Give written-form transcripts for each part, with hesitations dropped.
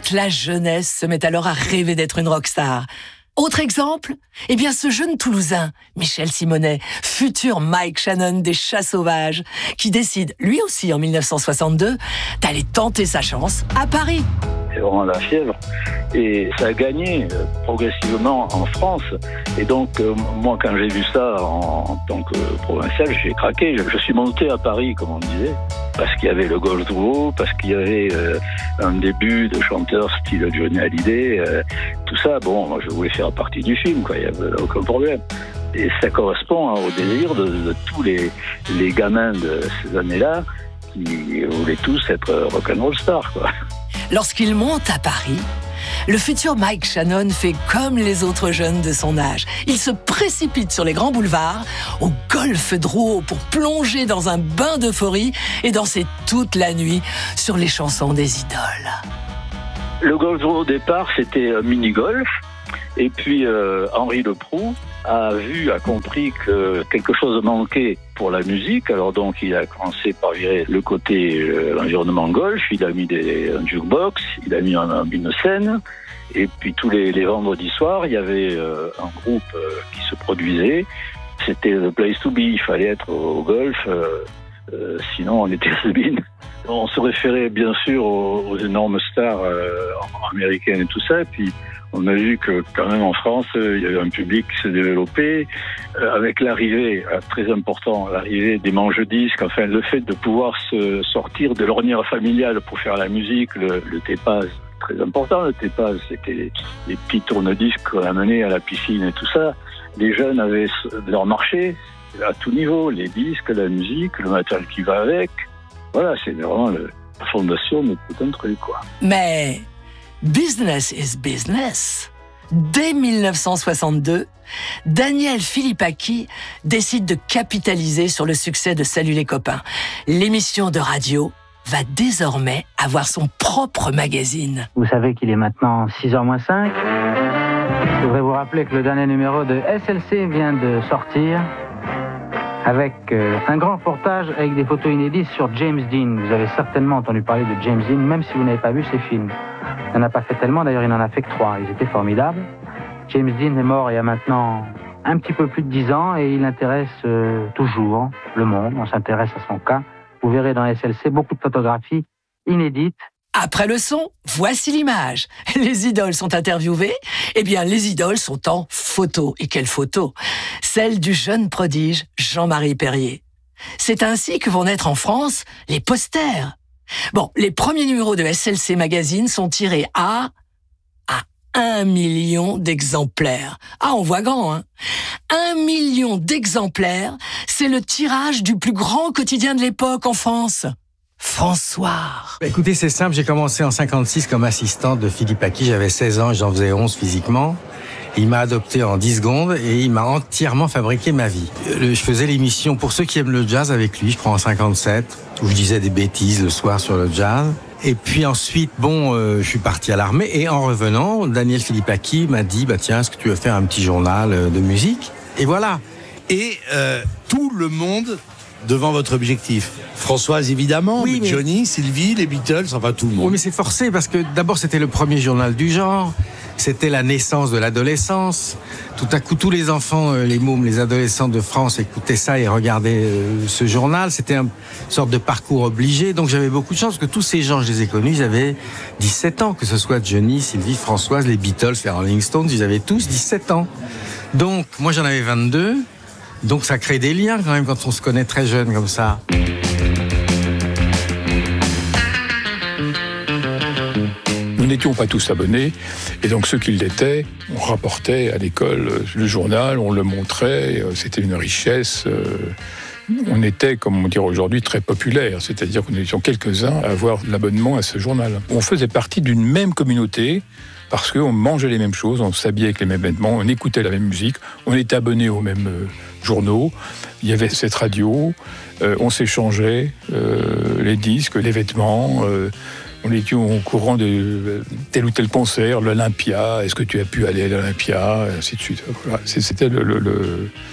Toute la jeunesse se met alors à rêver d'être une rockstar. Autre exemple, eh bien ce jeune Toulousain, Michel Simonet, futur Mike Shannon des Chats Sauvages, qui décide, lui aussi en 1962, d'aller tenter sa chance à Paris. C'est vraiment la fièvre. Et ça a gagné progressivement en France. Et donc, moi, quand j'ai vu ça en tant que provincial, j'ai craqué. Je suis monté à Paris, comme on disait, parce qu'il y avait le Golf Duo, parce qu'il y avait un début de chanteur style Johnny Hallyday. Tout ça, bon, moi, je voulais faire partie du film, quoi. Il n'y avait aucun problème. Et ça correspond au désir de tous les gamins de ces années-là qui voulaient tous être rock'n'roll stars, quoi. Lorsqu'il monte à Paris, le futur Mike Shannon fait comme les autres jeunes de son âge. Il se précipite sur les grands boulevards, au Golf Drouot, pour plonger dans un bain d'euphorie et danser toute la nuit sur les chansons des idoles. Le Golf Drouot au départ, c'était un mini-golf. Et puis Henri Leproux a compris que quelque chose manquait pour la musique. Alors donc il a commencé par virer le côté l'environnement golf. Il a mis un jukebox, il a mis une scène. Et puis tous les vendredis soirs, il y avait un groupe qui se produisait. C'était the place to be. Il fallait être au golf, sinon on était has-been. On se référait bien sûr aux énormes stars américaines et tout ça. Et puis on a vu que quand même en France, il y avait un public qui se développait avec l'arrivée, très important, l'arrivée des manche-disques, enfin le fait de pouvoir se sortir de l'ornière familiale pour faire la musique, le Tépaz, très important le Tépaz, c'était les petits tourne-disques qu'on amenait à la piscine et tout ça. Les jeunes avaient leur marché à tout niveau, les disques, la musique, le matériel qui va avec. Voilà, c'est vraiment la fondation de tout un truc, quoi. Mais business is business. Dès 1962, Daniel Philippaki décide de capitaliser sur le succès de Salut les copains. L'émission de radio va désormais avoir son propre magazine. Vous savez qu'il est maintenant 6h moins 5. Je voudrais vous rappeler que le dernier numéro de SLC vient de sortir avec un grand reportage avec des photos inédites sur James Dean. Vous avez certainement entendu parler de James Dean, même si vous n'avez pas vu ses films. Il n'en a pas fait tellement, d'ailleurs il n'en a fait que 3. Ils étaient formidables. James Dean est mort il y a maintenant un petit peu plus de 10 ans et il intéresse toujours le monde. On s'intéresse à son cas. Vous verrez dans SLC beaucoup de photographies inédites. Après le son, voici l'image. Les idoles sont interviewées. Eh bien, les idoles sont en photo. Et quelle photo! Celle du jeune prodige Jean-Marie Perrier. C'est ainsi que vont naître en France les posters. Bon, les premiers numéros de SLC Magazine sont tirés à 1 million d'exemplaires. Ah, on voit grand, hein? 1 million d'exemplaires, c'est le tirage du plus grand quotidien de l'époque en France. François. Écoutez, c'est simple, j'ai commencé en 56 comme assistant de Philippaki, j'avais 16 ans et j'en faisais 11 physiquement. Il m'a adopté en 10 secondes et il m'a entièrement fabriqué ma vie. Je faisais l'émission Pour ceux qui aiment le jazz avec lui, je crois en 57, où je disais des bêtises le soir sur le jazz. Et puis ensuite, je suis parti à l'armée et en revenant, Daniel Philippaki m'a dit, tiens, est-ce que tu veux faire un petit journal de musique? Et voilà. Et tout le monde devant votre objectif. Françoise, évidemment, oui, mais Johnny, Sylvie, les Beatles, enfin tout le monde. Oui, mais c'est forcé parce que d'abord, c'était le premier journal du genre. C'était la naissance de l'adolescence. Tout à coup, tous les enfants, les mômes, les adolescents de France écoutaient ça et regardaient ce journal. C'était une sorte de parcours obligé. Donc, j'avais beaucoup de chance parce que tous ces gens, je les ai connus, ils avaient 17 ans. Que ce soit Johnny, Sylvie, Françoise, les Beatles, les Rolling Stones, ils avaient tous 17 ans. Donc, moi, j'en avais 22. Donc ça crée des liens quand même quand on se connaît très jeune comme ça. Nous n'étions pas tous abonnés, et donc ceux qui l'étaient, on rapportait à l'école le journal, on le montrait, c'était une richesse. On était, comme on dirait aujourd'hui, très populaire, c'est-à-dire que nous étions quelques-uns à avoir l'abonnement à ce journal. On faisait partie d'une même communauté, parce qu'on mangeait les mêmes choses, on s'habillait avec les mêmes vêtements, on écoutait la même musique, on était abonnés aux mêmes journaux, il y avait cette radio, on s'échangeait les disques, les vêtements, on était au courant de tel ou tel concert, l'Olympia, est-ce que tu as pu aller à l'Olympia, ainsi de suite. Voilà. C'était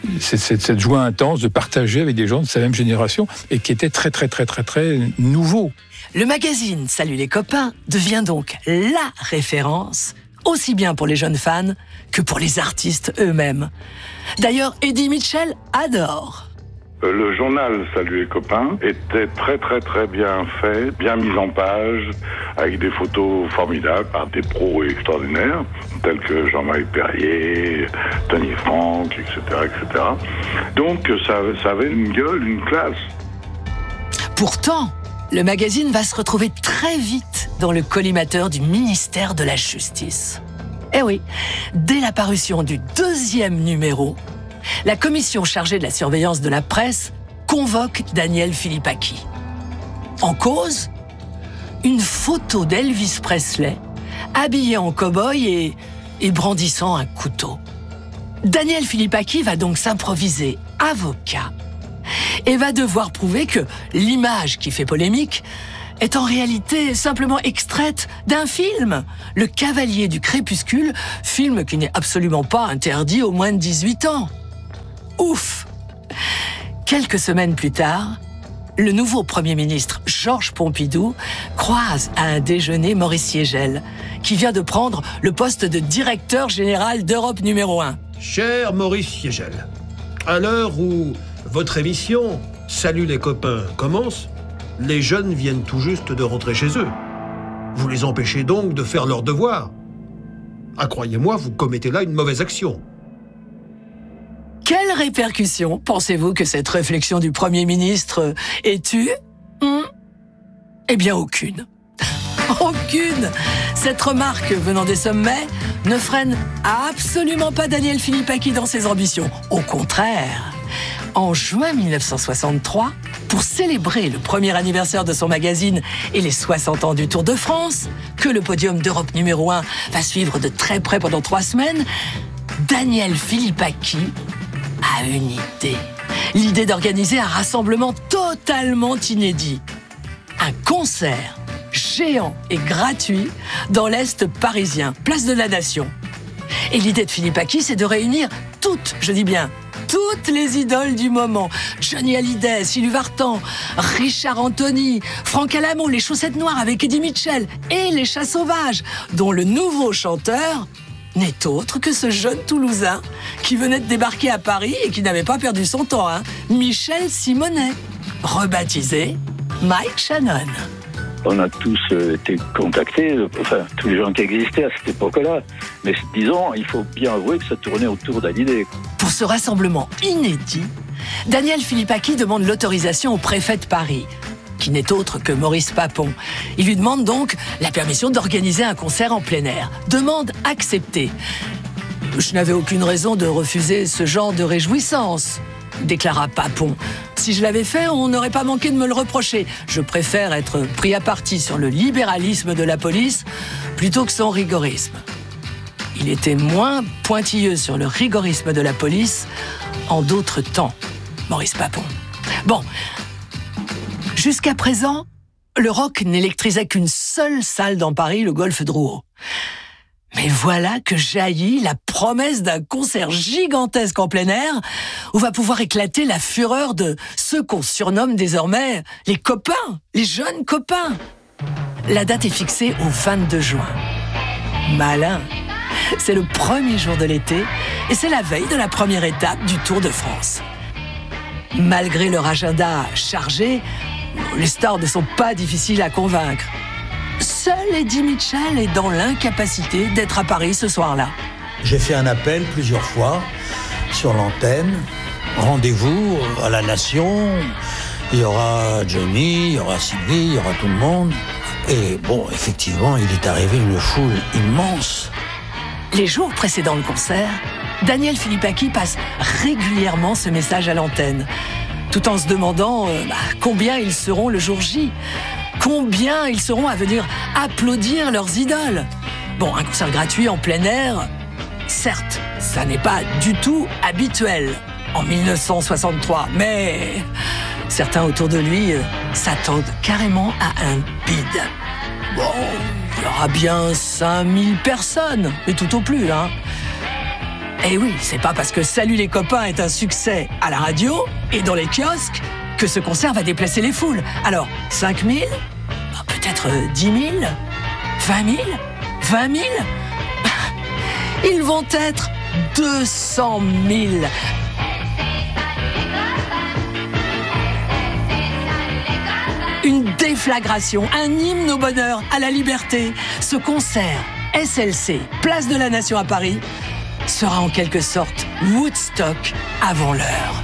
cette joie intense de partager avec des gens de sa même génération et qui était très, très, très, très, très nouveau. Le magazine Salut les copains devient donc la référence, aussi bien pour les jeunes fans que pour les artistes eux-mêmes. D'ailleurs, Eddie Mitchell adore. Le journal Salut les copains était très très très bien fait, bien mis en page, avec des photos formidables par des pros extraordinaires, tels que Jean-Marie Perrier, Tony Frank, etc., etc. Donc ça avait une gueule, une classe. Pourtant, le magazine va se retrouver très vite dans le collimateur du ministère de la Justice. Eh oui, dès la parution du 2e numéro, la commission chargée de la surveillance de la presse convoque Daniel Philippaki. En cause, une photo d'Elvis Presley, habillé en cow-boy et brandissant un couteau. Daniel Philippaki va donc s'improviser avocat et va devoir prouver que l'image qui fait polémique est en réalité simplement extraite d'un film, Le Cavalier du Crépuscule, film qui n'est absolument pas interdit aux moins de 18 ans. Ouf! Quelques semaines plus tard, le nouveau Premier ministre Georges Pompidou croise à un déjeuner Maurice Siegel, qui vient de prendre le poste de directeur général d'Europe numéro 1. Cher Maurice Siegel, à l'heure où votre émission « Salut les copains » commence, les jeunes viennent tout juste de rentrer chez eux. Vous les empêchez donc de faire leurs devoirs. Ah, croyez-moi, vous commettez là une mauvaise action. Quelle répercussion pensez-vous que cette réflexion du Premier ministre ait eue ? Eh bien, aucune. Aucune. Cette remarque venant des sommets ne freine absolument pas Daniel Philippaki dans ses ambitions. Au contraire, en juin 1963, pour célébrer le premier anniversaire de son magazine et les 60 ans du Tour de France, que le podium d'Europe numéro 1 va suivre de très près pendant 3 semaines, Daniel Philippaki a une idée. L'idée d'organiser un rassemblement totalement inédit. Un concert géant et gratuit dans l'Est parisien, place de la Nation. Et l'idée de Philippaki, c'est de réunir toutes, je dis bien, toutes les idoles du moment. Johnny Hallyday, Sylvie Vartan, Richard Anthony, Franck Alamon, les Chaussettes Noires avec Eddie Mitchell et les Chats Sauvages, dont le nouveau chanteur n'est autre que ce jeune Toulousain qui venait de débarquer à Paris et qui n'avait pas perdu son temps, Michel Simonet, rebaptisé Mike Shannon. On a tous été contactés, enfin tous les gens qui existaient à cette époque-là. Mais disons, il faut bien avouer que ça tournait autour d'Hallyday. Pour ce rassemblement inédit, Daniel Philippaki demande l'autorisation au préfet de Paris, qui n'est autre que Maurice Papon. Il lui demande donc la permission d'organiser un concert en plein air. Demande acceptée. Je n'avais aucune raison de refuser ce genre de réjouissance, déclara Papon. Si je l'avais fait, on n'aurait pas manqué de me le reprocher. Je préfère être pris à partie sur le libéralisme de la police plutôt que son rigorisme. Il était moins pointilleux sur le rigorisme de la police en d'autres temps, Maurice Papon. Bon, jusqu'à présent, le rock n'électrisait qu'une seule salle dans Paris, le Golf Drouot. Mais voilà que jaillit la promesse d'un concert gigantesque en plein air où va pouvoir éclater la fureur de ceux qu'on surnomme désormais les copains, les jeunes copains. La date est fixée au 22 juin. Malin, c'est le premier jour de l'été et c'est la veille de la première étape du Tour de France. Malgré leur agenda chargé, les stars ne sont pas difficiles à convaincre. Seul Eddie Mitchell est dans l'incapacité d'être à Paris ce soir-là. J'ai fait un appel plusieurs fois sur l'antenne. Rendez-vous à la Nation. Il y aura Johnny, il y aura Sylvie, il y aura tout le monde. Et bon, effectivement, il est arrivé une foule immense. Les jours précédant le concert, Daniel Philippaki passe régulièrement ce message à l'antenne, tout en se demandant combien ils seront le jour J. Combien ils seront à venir applaudir leurs idoles. Bon, un concert gratuit en plein air, certes, ça n'est pas du tout habituel en 1963, mais certains autour de lui s'attendent carrément à un bide. Bon, il y aura bien 5000 personnes, mais tout au plus, Et oui, c'est pas parce que Salut les copains est un succès à la radio et dans les kiosques que ce concert va déplacer les foules. Alors, 5 000 ? Peut-être 10 000 ? 20 000 ? 20 000 ? Ils vont être 200 000. Une déflagration, un hymne au bonheur, à la liberté. Ce concert, SLC, Place de la Nation à Paris, sera en quelque sorte Woodstock avant l'heure.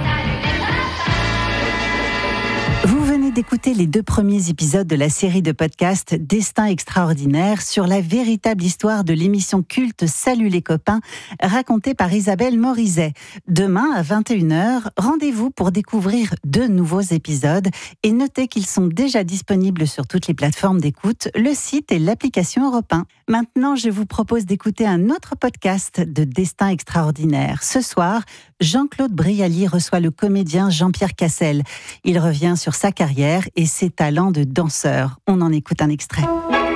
Vous venez d'écouter les 2 premiers épisodes de la série de podcasts Destin extraordinaire sur la véritable histoire de l'émission culte Salut les copains, racontée par Isabelle Morizet. Demain à 21h, rendez-vous pour découvrir 2 nouveaux épisodes et notez qu'ils sont déjà disponibles sur toutes les plateformes d'écoute, le site et l'application Europe 1. Maintenant, je vous propose d'écouter un autre podcast de Destin extraordinaire. Ce soir, Jean-Claude Brialy reçoit le comédien Jean-Pierre Cassel. Il revient sur sa carrière et ses talents de danseur. On en écoute un extrait.